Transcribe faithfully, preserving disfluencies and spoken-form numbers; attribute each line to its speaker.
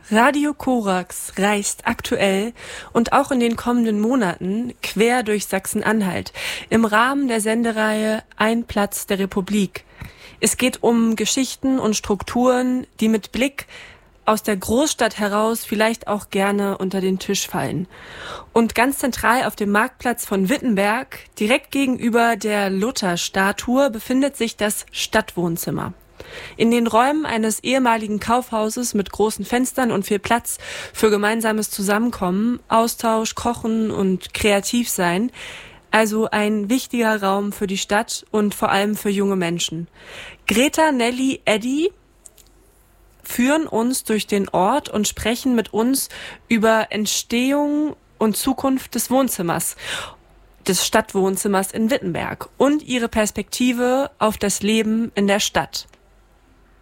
Speaker 1: Radio Korax reist aktuell und auch in den kommenden Monaten quer durch Sachsen-Anhalt im Rahmen der Sendereihe Ein Platz der Republik. Es geht um Geschichten und Strukturen, die mit Blick aus der Großstadt heraus vielleicht auch gerne unter den Tisch fallen. Und ganz zentral auf dem Marktplatz von Wittenberg, direkt gegenüber der Luther-Statue, befindet sich das Stadtwohnzimmer. In den Räumen eines ehemaligen Kaufhauses mit großen Fenstern und viel Platz für gemeinsames Zusammenkommen, Austausch, Kochen und Kreativsein. Also ein wichtiger Raum für die Stadt und vor allem für junge Menschen. Greta, Nelly, Eddie führen uns durch den Ort und sprechen mit uns über Entstehung und Zukunft des Wohnzimmers, des Stadtwohnzimmers in Wittenberg und ihre Perspektive auf das Leben in der Stadt.